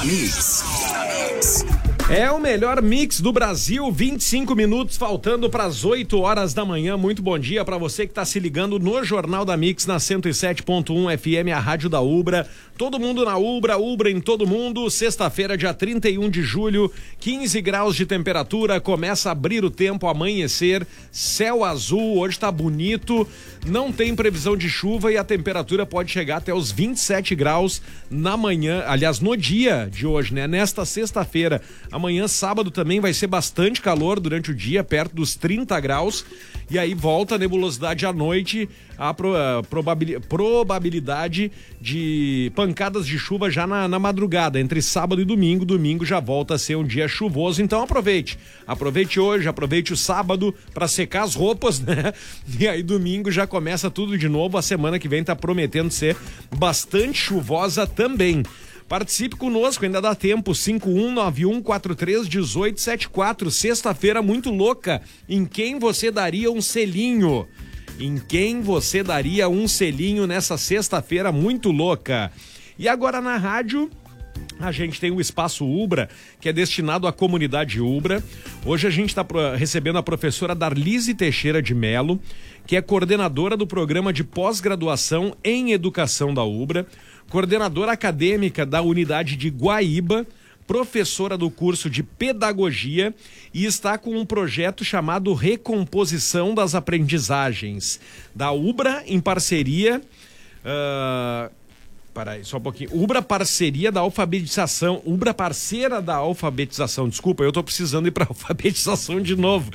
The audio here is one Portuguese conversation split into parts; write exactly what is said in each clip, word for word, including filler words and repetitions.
Mix. É o melhor mix do Brasil, vinte e cinco minutos faltando para as oito horas da manhã. Muito bom dia para você que está se ligando no Jornal da Mix na cento e sete ponto um F M, a rádio da Ubra. Todo mundo na Ubra, Ubra em todo mundo. Sexta-feira, dia trinta e um de julho, quinze graus de temperatura, começa a abrir o tempo, amanhecer, céu azul, hoje está bonito, não tem previsão de chuva e a temperatura pode chegar até os vinte e sete graus na manhã, aliás, no dia de hoje, né? Nesta sexta-feira. Amanhã, sábado, também vai ser bastante calor durante o dia, perto dos trinta graus. E aí volta a nebulosidade à noite, a, pro, a probabil, probabilidade de pancadas de chuva já na, na madrugada, entre sábado e domingo. Domingo já volta a ser um dia chuvoso, então aproveite. Aproveite hoje, aproveite o sábado para secar as roupas, né? E aí domingo já começa tudo de novo. A semana que vem tá prometendo ser bastante chuvosa também. Participe conosco, ainda dá tempo, cinco um nove um quatro três um oito sete quatro, sexta-feira muito louca, em quem você daria um selinho? Em quem você daria um selinho nessa sexta-feira muito louca? E agora na rádio, a gente tem o Espaço Ubra, que é destinado à comunidade Ubra. Hoje a gente está recebendo a professora Darlise Teixeira de Melo, que é coordenadora do programa de pós-graduação em educação da Ubra, coordenadora acadêmica da unidade de Guaíba, professora do curso de pedagogia e está com um projeto chamado Recomposição das Aprendizagens da Ubra em parceria... Uh... Para aí, só um pouquinho. Ubra parceria da alfabetização. Ubra parceira da alfabetização. Desculpa, eu tô precisando ir para alfabetização de novo.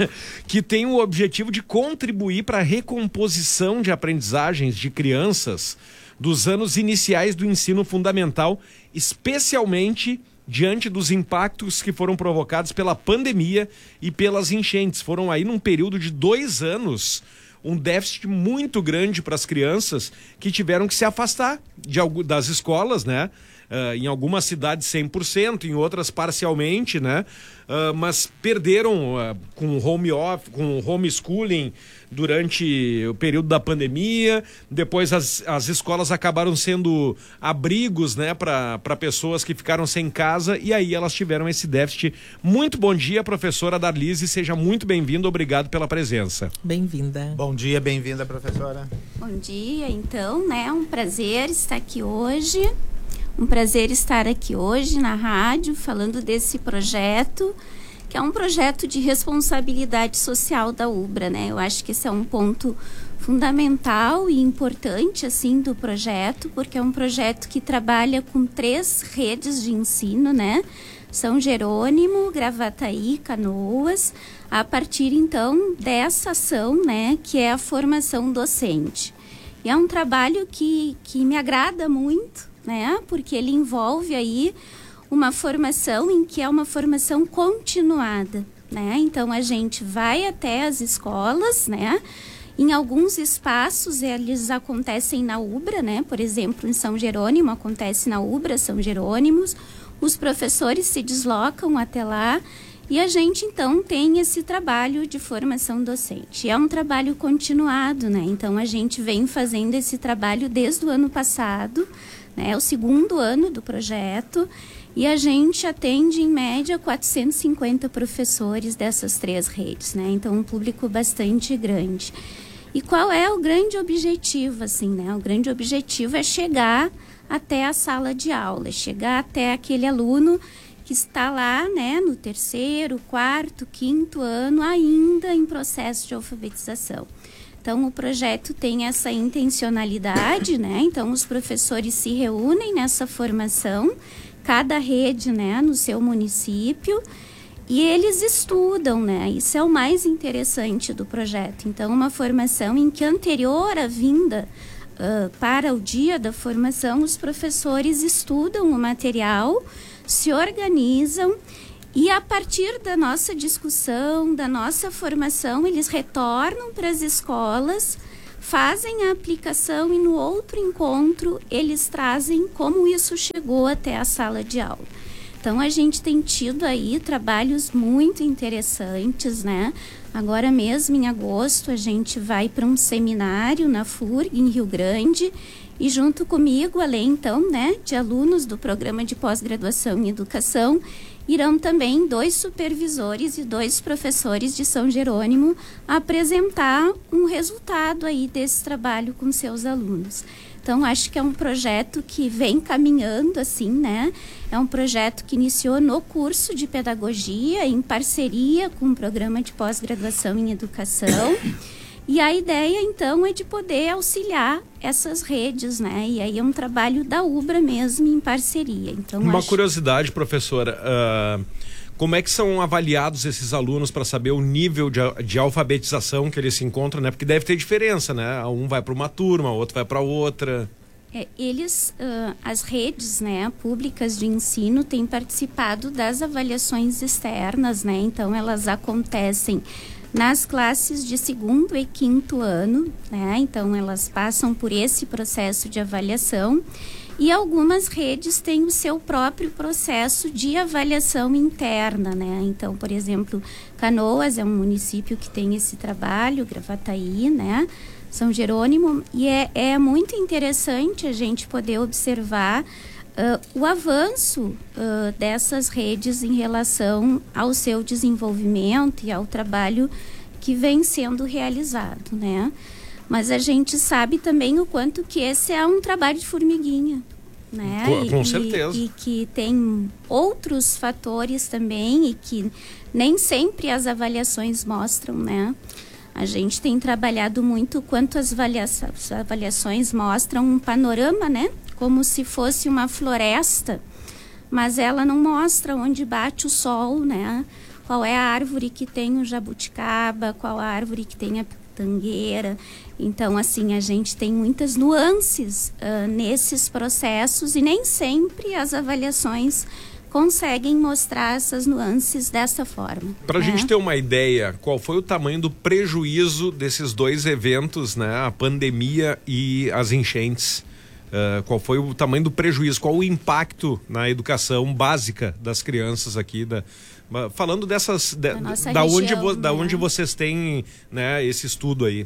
Que tem o objetivo de contribuir para a recomposição de aprendizagens de crianças dos anos iniciais do ensino fundamental, especialmente diante dos impactos que foram provocados pela pandemia e pelas enchentes. Foram aí num período de dois anos... um déficit muito grande para as crianças que tiveram que se afastar de, das escolas, né? Uh, em algumas cidades cem por cento, em outras parcialmente, né? Uh, mas perderam uh, com home off, com homeschooling durante o período da pandemia. Depois as, as escolas acabaram sendo abrigos, né, para pessoas que ficaram sem casa e aí elas tiveram esse déficit. Muito bom dia, professora Darlise, seja muito bem-vinda, obrigado pela presença. Bem-vinda. Bom dia, bem-vinda, professora. Bom dia, então, né, um prazer estar aqui hoje. Um prazer estar aqui hoje na rádio falando desse projeto, que é um projeto de responsabilidade social da Ubra, né? Eu acho que esse é um ponto fundamental e importante, assim, do projeto, porque é um projeto que trabalha com três redes de ensino, né? São Jerônimo, Gravataí, Canoas, a partir, então, dessa ação, né, que é a formação docente. E é um trabalho que, que me agrada muito, né? Porque ele envolve aí uma formação em que é uma formação continuada, né? Então a gente vai até as escolas, né? Em alguns espaços eles acontecem na Ubra, né? Por exemplo, em São Jerônimo acontece na Ubra, São Jerônimos. Os professores se deslocam até lá e a gente então tem esse trabalho de formação docente. É um trabalho continuado, né? Então a gente vem fazendo esse trabalho desde o ano passado, né? É o segundo ano do projeto e a gente atende em média quatrocentos e cinquenta professores dessas três redes, né? Então um público bastante grande. E qual é o grande objetivo, assim, né? O grande objetivo é chegar até a sala de aula, chegar até aquele aluno que está lá, né, no terceiro, quarto, quinto ano, ainda em processo de alfabetização. Então, o projeto tem essa intencionalidade, né? Então, os professores se reúnem nessa formação, cada rede, né, no seu município, e eles estudam, né? Isso é o mais interessante do projeto. Então, uma formação em que, anterior à vinda uh, para o dia da formação, os professores estudam o material, se organizam e a partir da nossa discussão, da nossa formação, eles retornam para as escolas, fazem a aplicação e no outro encontro eles trazem como isso chegou até a sala de aula. Então, a gente tem tido aí trabalhos muito interessantes, né? Agora mesmo, em agosto, a gente vai para um seminário na F U R G, em Rio Grande, e junto comigo, além, então, né, de alunos do programa de pós-graduação em educação, irão também dois supervisores e dois professores de São Jerônimo apresentar um resultado aí desse trabalho com seus alunos. Então, acho que é um projeto que vem caminhando, assim, né? É um projeto que iniciou no curso de pedagogia, em parceria com o programa de pós-graduação em educação. E a ideia, então, é de poder auxiliar essas redes, né? E aí é um trabalho da UBRA mesmo, em parceria. Então, Uma acho... curiosidade, professora, uh, como é que são avaliados esses alunos para saber o nível de, de alfabetização que eles se encontram, né? Porque deve ter diferença, né? Um vai para uma turma, o outro vai para outra. É, eles, uh, as redes, né, públicas de ensino têm participado das avaliações externas, né? Então, elas acontecem nas classes de segundo e quinto ano, né? Então, elas passam por esse processo de avaliação. E algumas redes têm o seu próprio processo de avaliação interna, né? Então, por exemplo, Canoas é um município que tem esse trabalho, Gravataí, né? São Jerônimo, e é, é muito interessante a gente poder observar uh, o avanço uh, dessas redes em relação ao seu desenvolvimento e ao trabalho que vem sendo realizado, né? Mas a gente sabe também o quanto que esse é um trabalho de formiguinha, né? Com, com e, certeza. E, e que tem outros fatores também e que nem sempre as avaliações mostram, né? A gente tem trabalhado muito quanto as, avalia as avaliações mostram um panorama, né? Como se fosse uma floresta, mas ela não mostra onde bate o sol, né? Qual é a árvore que tem o jabuticaba, qual a árvore que tem a tangueira. Então, assim, a gente tem muitas nuances uh, nesses processos e nem sempre as avaliações conseguem mostrar essas nuances dessa forma. Para a né? gente ter uma ideia, qual foi o tamanho do prejuízo desses dois eventos, né? A pandemia e as enchentes? Uh, qual foi o tamanho do prejuízo? Qual o impacto na educação básica das crianças aqui? Da, falando dessas... Da, da, da, região, onde, vo, né? da onde vocês têm, né, esse estudo aí.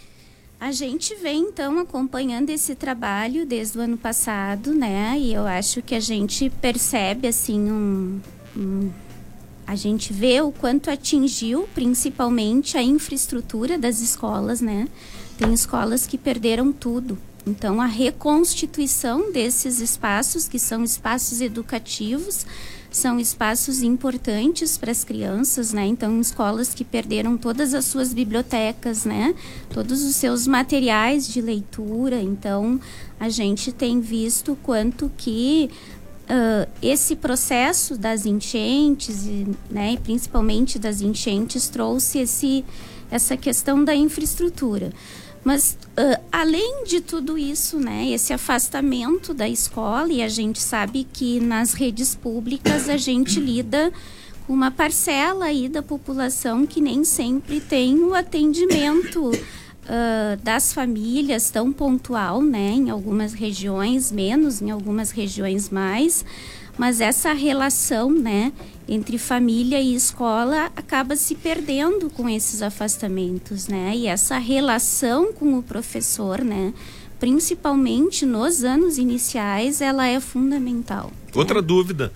A gente vem, então, acompanhando esse trabalho desde o ano passado, né? E eu acho que a gente percebe, assim, um, um, a gente vê o quanto atingiu, principalmente, a infraestrutura das escolas, né? Tem escolas que perderam tudo. Então, a reconstituição desses espaços, que são espaços educativos, são espaços importantes para as crianças, né? Então, escolas que perderam todas as suas bibliotecas, né? Todos os seus materiais de leitura. Então, a gente tem visto quanto que uh, esse processo das enchentes, né? E principalmente das enchentes, trouxe esse, essa questão da infraestrutura. Mas, uh, além de tudo isso, né, esse afastamento da escola, e a gente sabe que nas redes públicas a gente lida com uma parcela aí da população que nem sempre tem o atendimento uh, das famílias tão pontual, né, em algumas regiões menos, em algumas regiões mais, mas essa relação, né, entre família e escola acaba se perdendo com esses afastamentos, né? E essa relação com o professor, né, principalmente nos anos iniciais, ela é fundamental. Outra né? dúvida.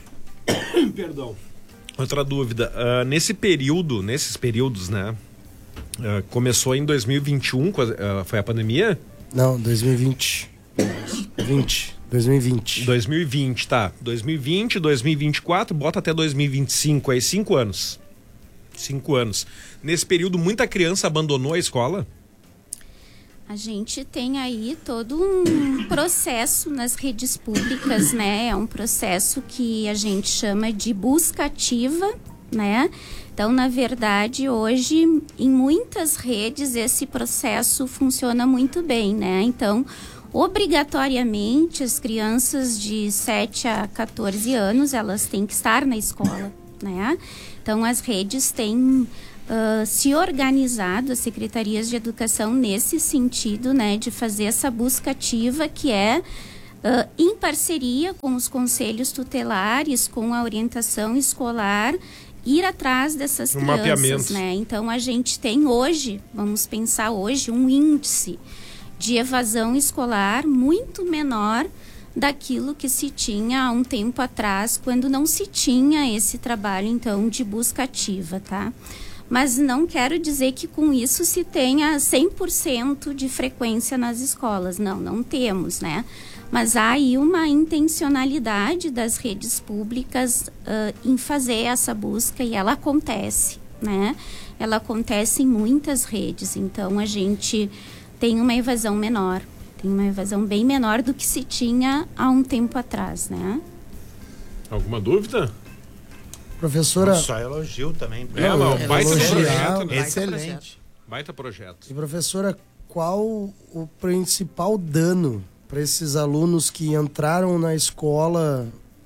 Perdão. Outra dúvida. Uh, nesse período, nesses períodos, né? Uh, começou em dois mil e vinte e um, uh, foi a pandemia? Não, dois mil e vinte. vinte. dois mil e vinte. dois mil e vinte, tá. dois mil e vinte, dois mil e vinte e quatro, bota até dois mil e vinte e cinco, aí cinco anos. Cinco anos. Nesse período, muita criança abandonou a escola? A gente tem aí todo um processo nas redes públicas, né? É um processo que a gente chama de busca ativa, né? Então, na verdade, hoje, em muitas redes, esse processo funciona muito bem, né? Então, obrigatoriamente, as crianças de sete a quatorze anos, elas têm que estar na escola, né? Então, as redes têm uh, se organizado, as secretarias de educação, nesse sentido, né? De fazer essa busca ativa, que é uh, em parceria com os conselhos tutelares, com a orientação escolar, ir atrás dessas Um crianças, mapeamento. né? Então a gente tem hoje, vamos pensar hoje, um índice de evasão escolar muito menor daquilo que se tinha há um tempo atrás, quando não se tinha esse trabalho, então, de busca ativa, tá? Mas não quero dizer que com isso se tenha cem por cento de frequência nas escolas. Não, não temos, né? Mas há aí uma intencionalidade das redes públicas uh, em fazer essa busca e ela acontece, né? Ela acontece em muitas redes, então a gente tem uma evasão menor. Tem uma evasão bem menor do que se tinha há um tempo atrás, né? Alguma dúvida? Professora, Só elogio também. É, não, é, baita elogiar, projeto, né? Excelente. Baita projeto. e professora, qual o principal dano para esses alunos que entraram na escola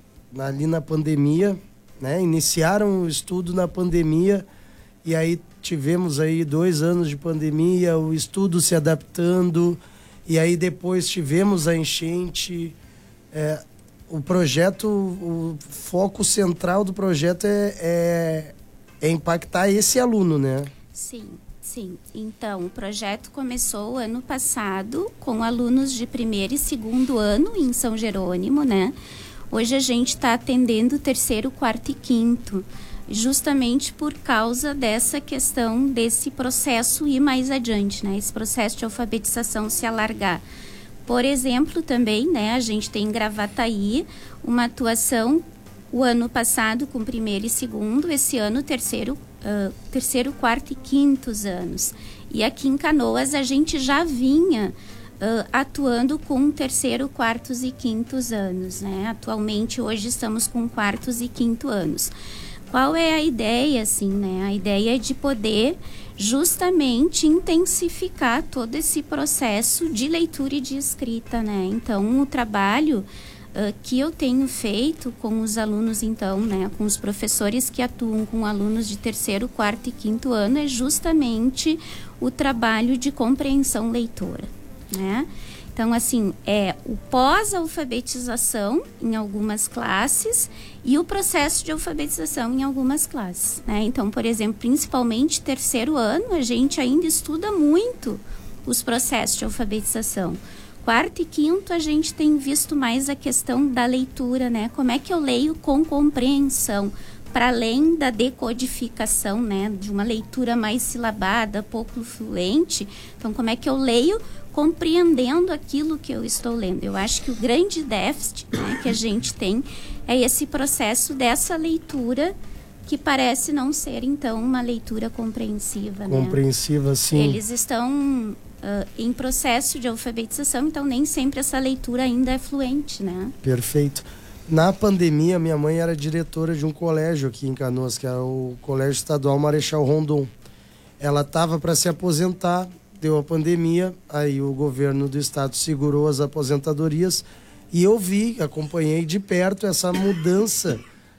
ali na pandemia, né? Iniciaram o estudo na pandemia e aí tivemos aí dois anos de pandemia, o estudo se adaptando e aí depois tivemos a enchente. É, o projeto, o foco central do projeto é, é, é impactar esse aluno, né? Sim, sim. Então, o projeto começou ano passado com alunos de primeiro e segundo ano em São Jerônimo, né? Hoje a gente está atendendo terceiro, quarto e quinto, justamente por causa dessa questão desse processo ir mais adiante, né? Esse processo de alfabetização se alargar. Por exemplo, também, né, a gente tem em Gravataí uma atuação o ano passado com primeiro e segundo, esse ano terceiro, uh, terceiro, quarto e quintos anos. E aqui em Canoas a gente já vinha uh, atuando com terceiro, quartos e quintos anos, né? Atualmente hoje estamos com quartos e quinto anos. Qual é a ideia, assim, né? A ideia é de poder justamente intensificar todo esse processo de leitura e de escrita, né? Então, o trabalho uh, que eu tenho feito com os alunos, então, né? Com os professores que atuam com alunos de terceiro, quarto e quinto ano é justamente o trabalho de compreensão leitora, né? Então, assim, é o pós-alfabetização em algumas classes e o processo de alfabetização em algumas classes, né? Então, por exemplo, principalmente terceiro ano, a gente ainda estuda muito os processos de alfabetização. Quarto e quinto, a gente tem visto mais a questão da leitura, né? Como é que eu leio com compreensão? Para além da decodificação, né? De uma leitura mais silabada, pouco fluente. Então, como é que eu leio compreendendo aquilo que eu estou lendo? Eu acho que o grande déficit, né, que a gente tem é esse processo dessa leitura que parece não ser, então, uma leitura compreensiva. Compreensiva, né? sim. Eles estão uh, em processo de alfabetização, então nem sempre essa leitura ainda é fluente, né? Perfeito. Na pandemia, minha mãe era diretora de um colégio aqui em Canoas, que era o Colégio Estadual Marechal Rondon. Ela estava para se aposentar, deu a pandemia, aí o governo do estado segurou as aposentadorias e eu vi, acompanhei de perto essa mudança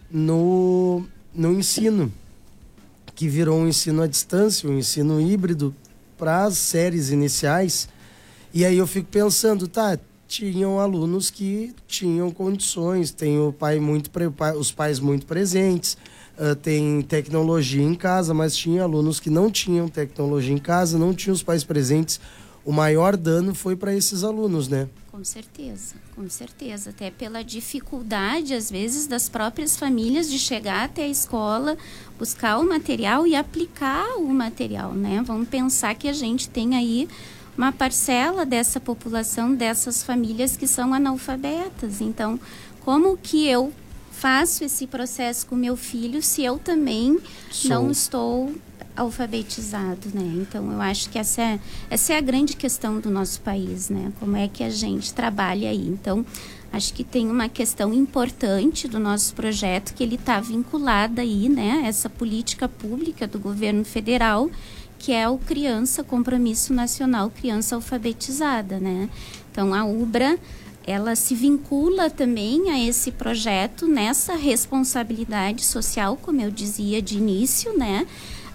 no, no ensino, que virou um ensino à distância, um ensino híbrido para as séries iniciais. E aí eu fico pensando, tá, tinham alunos que tinham condições, tem o pai muito, os pais muito presentes, Uh, tem tecnologia em casa, mas tinha alunos que não tinham tecnologia em casa, não tinham os pais presentes. O maior dano foi para esses alunos, né? Com certeza, com certeza. Até pela dificuldade, às vezes, das próprias famílias de chegar até a escola, buscar o material e aplicar o material, né? Vamos pensar que a gente tem aí uma parcela dessa população, dessas famílias que são analfabetas. Então, como que eu faço esse processo com meu filho se eu também Sou. não estou alfabetizado, né? Então, eu acho que essa é, essa é a grande questão do nosso país, né? Como é que a gente trabalha aí. Então, acho que tem uma questão importante do nosso projeto que ele está vinculado aí, né? Essa política pública do governo federal, que é o Criança Compromisso Nacional Criança Alfabetizada, né? Então, a UBRA, ela se vincula também a esse projeto nessa responsabilidade social, como eu dizia de início, né? Uh,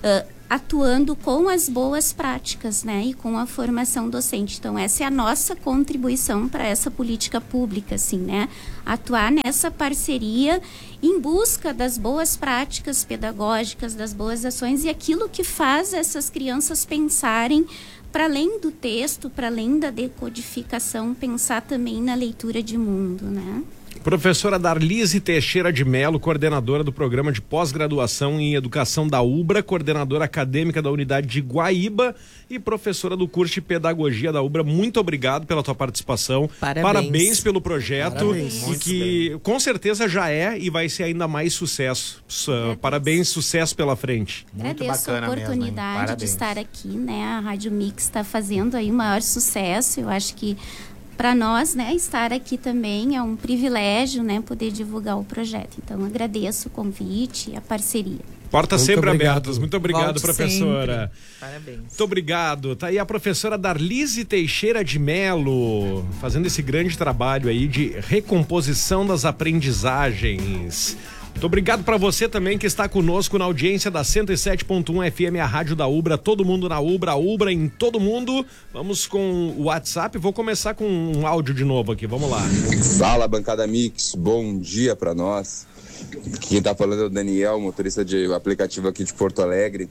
atuando com as boas práticas, né, e com a formação docente. Então, essa é a nossa contribuição para essa política pública, assim, né, atuar nessa parceria em busca das boas práticas pedagógicas, das boas ações e aquilo que faz essas crianças pensarem para além do texto, para além da decodificação, pensar também na leitura de mundo, né? Professora Darlise Teixeira de Melo, coordenadora do programa de pós-graduação em educação da UBRA, coordenadora acadêmica da unidade de Guaíba e professora do curso de pedagogia da UBRA. Muito obrigado pela tua participação. Parabéns, Parabéns pelo projeto. Parabéns. E que com certeza já é e vai ser ainda mais sucesso. Parabéns, Parabéns sucesso pela frente. Muito Agradeço a oportunidade mesmo, de estar aqui, né? A Rádio Mix está fazendo aí o maior sucesso. Eu acho que para nós, né, estar aqui também é um privilégio, né, poder divulgar o projeto. Então, agradeço o convite e a parceria. Portas sempre obrigado. abertas. Muito obrigado, Volte professora. Sempre. Parabéns. Muito obrigado. Tá aí a professora Darlise Teixeira de Melo, fazendo esse grande trabalho aí de recomposição das aprendizagens. Muito obrigado para você também que está conosco na audiência da cento e sete ponto um F M, a rádio da UBRA. Todo mundo na UBRA, UBRA em todo mundo. Vamos com o WhatsApp. Vou começar com um áudio de novo aqui. Vamos lá. Fala, bancada Mix. Bom dia para nós. Quem tá falando é o Daniel, motorista de aplicativo aqui de Porto Alegre.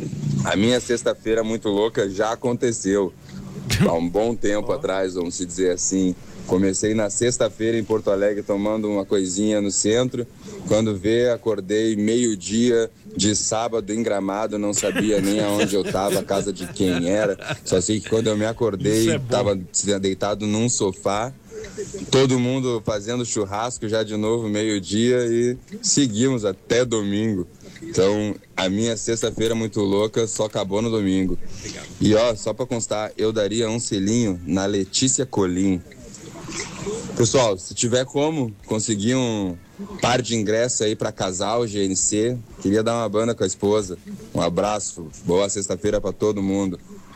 A minha sexta-feira muito louca já aconteceu. Há um bom tempo atrás, vamos se dizer assim. Comecei na sexta-feira em Porto Alegre tomando uma coisinha no centro. Quando vê, acordei meio-dia de sábado em Gramado, não sabia nem aonde eu estava, a casa de quem era. Só sei que quando eu me acordei, estava é deitado num sofá, todo mundo fazendo churrasco já de novo, meio-dia, e seguimos até domingo. Então, a minha sexta-feira muito louca só acabou no domingo. E ó, só para constar, eu daria um selinho na Letícia Colim. Pessoal, se tiver como conseguir um par de ingressos aí para casal G N C, queria dar uma banda com a esposa. Um abraço, boa sexta-feira para todo mundo.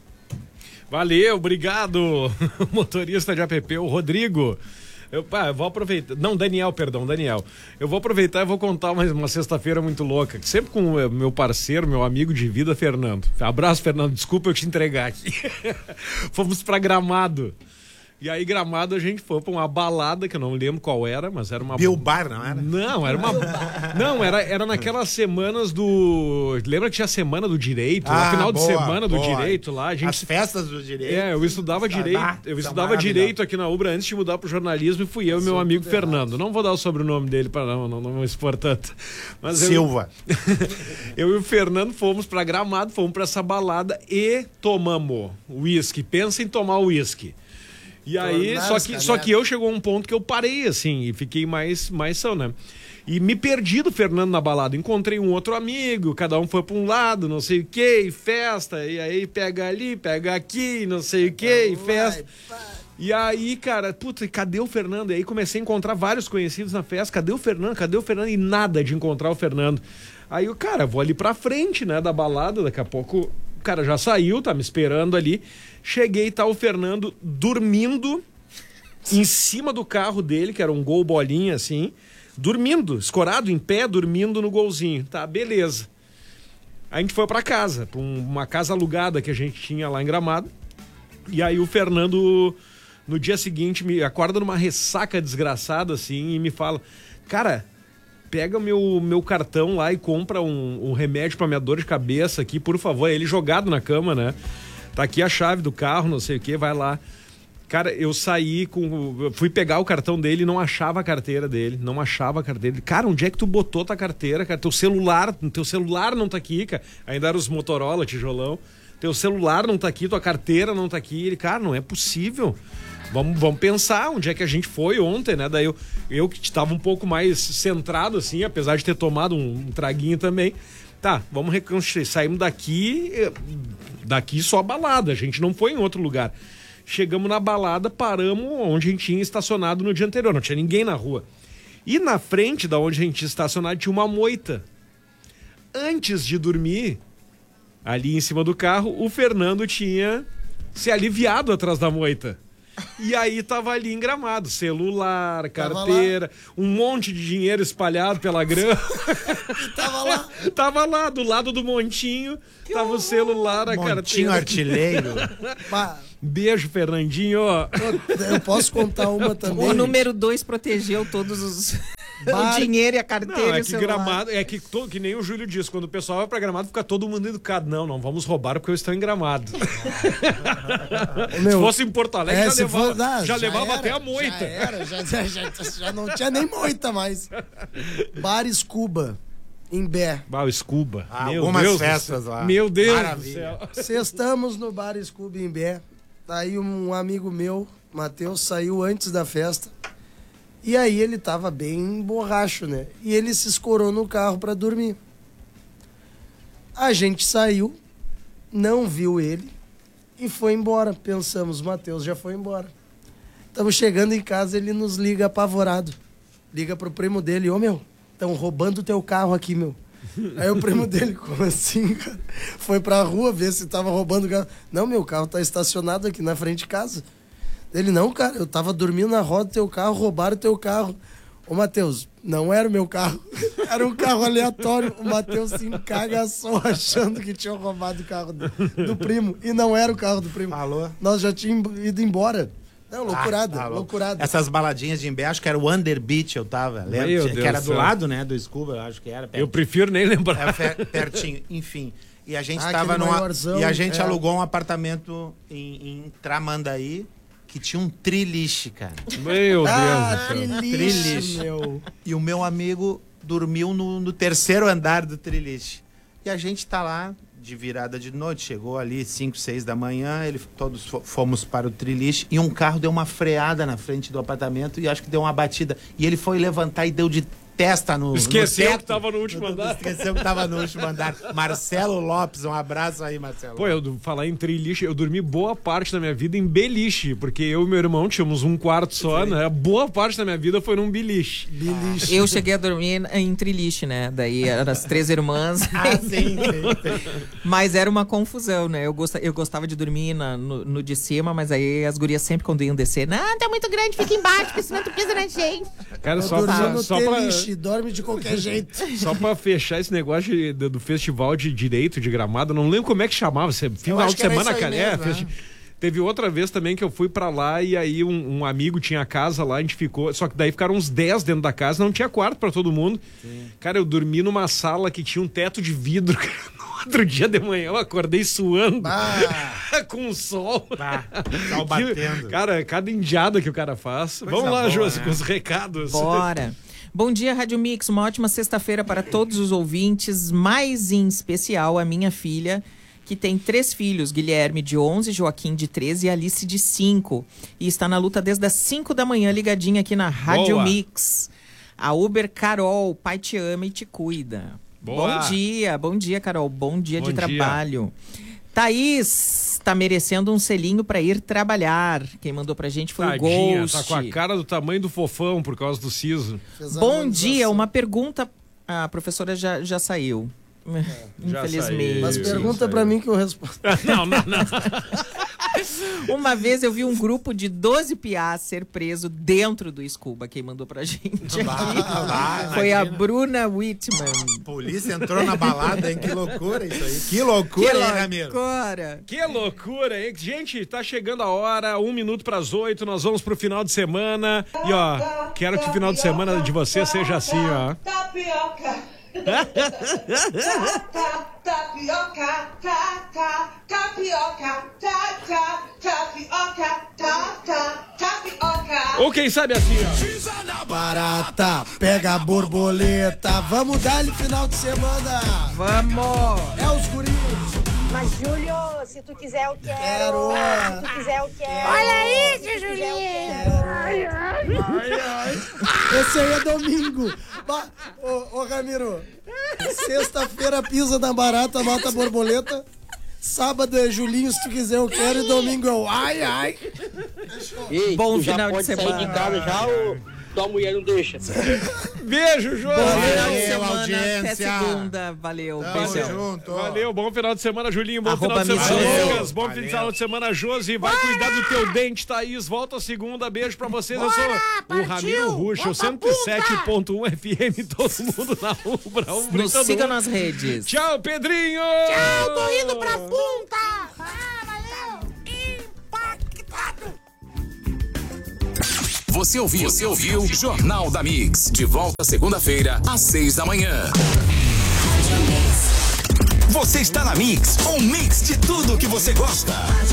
Valeu, obrigado, motorista de app, o Rodrigo. Eu, pá, eu vou aproveitar, não, Daniel, perdão, Daniel. Eu vou aproveitar e vou contar uma, uma sexta-feira muito louca, sempre com o meu parceiro, meu amigo de vida, Fernando. Abraço, Fernando, desculpa eu te entregar aqui. Fomos pra Gramado. E aí, Gramado, a gente foi pra uma balada, que eu não lembro qual era, mas era uma... Bilbar, não era? Não, era uma... Não, era, era naquelas semanas do... Lembra que tinha a Semana do Direito? Ah, no final boa, de semana do boa. Direito lá, a gente... As festas do direito. É, eu estudava direito, ah, eu estudava direito aqui na UBRA antes de mudar pro jornalismo, e fui eu e meu amigo Fernando. Não vou dar o sobrenome dele para não, não, não expor tanto. Mas Silva. Eu, eu e o Fernando fomos pra Gramado, fomos pra essa balada e tomamos uísque. Pensa em tomar uísque. E aí, só que, só que eu chegou a um ponto que eu parei, assim, e fiquei mais, mais são, né? E me perdi do Fernando na balada. Encontrei um outro amigo, cada um foi pra um lado, não sei o que, e festa. E aí pega ali, pega aqui, não sei o que, e festa. E aí, cara, puta, cadê o Fernando? E aí comecei a encontrar vários conhecidos na festa. Cadê o Fernando? Cadê o Fernando? E nada de encontrar o Fernando. Aí o cara, vou ali pra frente, né, da balada, daqui a pouco o cara já saiu, tá me esperando ali. Cheguei e tá o Fernando dormindo em cima do carro dele, que era um gol bolinha assim, dormindo, escorado em pé, dormindo no golzinho. Tá, beleza. A gente foi pra casa, pra um, uma casa alugada que a gente tinha lá em Gramado. E aí o Fernando, no dia seguinte, me acorda numa ressaca desgraçada assim e me fala: cara, pega o meu, meu cartão lá e compra um, um remédio pra minha dor de cabeça aqui, por favor. Ele jogado na cama, né? Tá aqui a chave do carro, não sei o que, vai lá. Cara, eu saí com... Fui pegar o cartão dele e não achava a carteira dele. Não achava a carteira dele. Cara, onde é que tu botou tua carteira, cara? Teu celular, teu celular não tá aqui, cara. Ainda eram os Motorola, tijolão. Teu celular não tá aqui, tua carteira não tá aqui. Ele, cara, não é possível. Vamos, vamos pensar onde é que a gente foi ontem, né? Daí eu, eu que estava um pouco mais centrado, assim, apesar de ter tomado um, um traguinho também. Tá, vamos reconstruir. Saímos daqui, daqui só a balada, a gente não foi em outro lugar. Chegamos na balada, paramos onde a gente tinha estacionado no dia anterior, não tinha ninguém na rua. E na frente da onde a gente tinha estacionado tinha uma moita. Antes de dormir, ali em cima do carro, o Fernando tinha se aliviado atrás da moita. E aí tava ali em Gramado, celular, carteira, um monte de dinheiro espalhado pela grama. Tava lá. Tava lá, do lado do montinho, tava o celular, a Montinho carteira. artilheiro. Pá, Beijo, Fernandinho. eu posso contar uma também. O número dois protegeu todos os... Bar- o dinheiro e a carteira Não, e é o que celular. Gramado, é que, to- que nem o Júlio disse, quando o pessoal vai pra Gramado, fica todo mundo educado. Não, não vamos roubar porque eu estou em Gramado. Meu, se fosse em Porto Alegre, é, já se levava, for- ah, já levava era, até a moita. Já era, já, já, já, já não tinha nem moita mais. Bares Cuba, em Bé. Bah, o Scuba. Ah, Meu algumas Deus do festas céu. lá. Meu Deus Maravilha. do céu. Sextamos no Bar Scooby em Bé. Daí um amigo meu, Matheus, saiu antes da festa. E aí ele tava bem borracho, né? E ele se escorou no carro pra dormir. A gente saiu, não viu ele e foi embora. Pensamos, Matheus já foi embora. Estamos chegando em casa, ele nos liga apavorado. Liga pro primo dele, ô meu, estão roubando teu carro aqui, meu. Aí o primo dele, como assim, cara? Foi pra rua ver se tava roubando o carro. Não, meu carro tá estacionado aqui na frente de casa. Ele, não, cara, eu tava dormindo na roda do teu carro, roubaram o teu carro. Ô, Matheus, não era o meu carro. Era um carro aleatório. O Matheus se encagaçou achando que tinham roubado o carro do, do primo. E não era o carro do primo. Falou. Nós já tínhamos ido embora. Não, loucurada, Ah, tá louco. loucurada. Essas baladinhas de Imbé, acho que era o Under Beach, eu tava. Lembra? Meu que Deus era do do céu. lado, né, do Scuba, eu acho que era. Eu prefiro nem lembrar. Era fe- pertinho, enfim. E a gente Ah, tava aquele numa, maiorzão, e a gente é. alugou um apartamento em, em Tramandaí que tinha um triliche, cara. Meu Ah, Deus do céu. triliche, Triliche. meu. E o meu amigo dormiu no, no terceiro andar do triliche. E a gente tá lá de virada de noite, chegou ali cinco, seis da manhã, ele, todos fo- fomos para o triliche e um carro deu uma freada na frente do apartamento e acho que deu uma batida. E ele foi levantar e deu de testa no Esqueceu no teto. que tava no último andar. Esqueceu que tava no último andar. Marcelo Lopes, um abraço aí, Marcelo. Pô, eu do- falar em triliche, eu dormi boa parte da minha vida em beliche, porque eu e meu irmão tínhamos um quarto só, né? Boa parte da minha vida foi num beliche. Beliche. Eu cheguei a dormir em triliche, né? Daí eram as três irmãs. Ah, sim, sim, sim. Mas era uma confusão, né? Eu, gosta, eu gostava de dormir na- no, no de cima, mas aí as gurias sempre quando iam descer, não, tá muito grande, fica embaixo, porque senão tu pisa na gente. Cara, Eu só dormi pra, no só, pra, teliche, dorme de qualquer jeito. só pra fechar esse negócio de- do, do festival de direito de Gramado, eu não lembro como é que chamava, se- final acho de que era semana, isso aí cara. É, mesmo, festi- né? Teve outra vez também que eu fui pra lá e aí um, um amigo tinha casa lá, a gente ficou. Só que daí ficaram uns dez dentro da casa, não tinha quarto pra todo mundo. Cara, eu dormi numa sala que tinha um teto de vidro. No outro dia de manhã eu acordei suando. Ah, Com o sol. Tá, sol Que- batendo. Cara, cada indiada que o cara faz. Coisa Vamos lá, boa, Josi, né? com os recados. Bora. Bom dia, Rádio Mix. Uma ótima sexta-feira para todos os ouvintes, mais em especial a minha filha, que tem três filhos, Guilherme de onze, Joaquim de treze e Alice de cinco. E está na luta desde as cinco da manhã, ligadinha aqui na Rádio Boa. Mix. A Uber Carol, pai te ama e te cuida. Boa. Bom dia, bom dia, Carol. Bom dia Bom de dia. trabalho. Thaís está merecendo um selinho para ir trabalhar. Quem mandou pra gente foi Tadinha, o Ghost. tá com a cara do tamanho do fofão por causa do siso. fez a Bom harmonização. dia, uma pergunta. Ah, a professora já, já saiu. já Infelizmente. saiu. Mas Isso, pergunta isso aí. pra mim que eu respondo. Não, não, não. Uma vez eu vi um grupo de doze piás ser preso dentro do Scuba. Quem mandou pra gente aqui bah, foi a imagina. Bruna Whitman. Polícia entrou na balada, hein? Que loucura isso aí. Que loucura, Que hein, Ramiro? loucura. Que loucura, hein? Gente, tá chegando a hora, um minuto pras oito, nós vamos pro final de semana. E ó, quero que o final de semana de você seja assim, ó. Tapioca. Tapioca, ta, ta, tapioca, ta, ta, tapioca, ta, ta, tapioca. Ou quem sabe assim, ó. Barata, pega a borboleta. Vamos dar-lhe final de semana. Vamos! É os guris. Mas, Júlio, se tu quiser, eu quero. Quero. Se tu quiser, eu quero. Olha aí, seu Julinho. Esse aí é domingo. Ba- Ô, ô Ramiro, sexta-feira pisa na barata, mata a borboleta. Sábado é Julinho, se tu quiser eu quero. E domingo é o ai, ai. Ei, Bom tu já final de pode sair semana. de casa já ou tua mulher não deixa? Beijo, Josi. Bom final de Valeu, semana. audiência. Até segunda. Valeu. Tamo Beijão. junto. Valeu, bom final de semana, Julinho. Bom Arroba final de semana, Miss Josi. Lucas. Bom Valeu. final de semana, Josi. Vai cuidar do teu dente, Thaís. Volta segunda. Beijo pra vocês. Eu sou o Ramiro Ruxa, o cento e sete ponto um F M. Todo mundo na Ubra. Um Nos britador. siga nas redes. Tchau, Pedrinho. Eu tô indo pra punta. Ah, valeu. Impactado. Você ouviu? Você ouviu? Jornal da Mix. De volta segunda-feira, às seis da manhã. Você está na Mix, um mix de tudo que você gosta.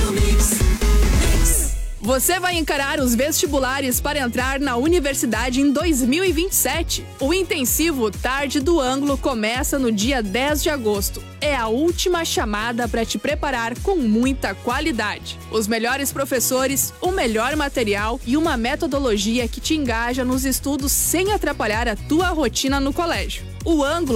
Você vai encarar os vestibulares para entrar na universidade em dois mil e vinte e sete. O intensivo Tarde do Ângulo começa no dia dez de agosto. É a última chamada para te preparar com muita qualidade. Os melhores professores, o melhor material e uma metodologia que te engaja nos estudos sem atrapalhar a tua rotina no colégio. O Ângulo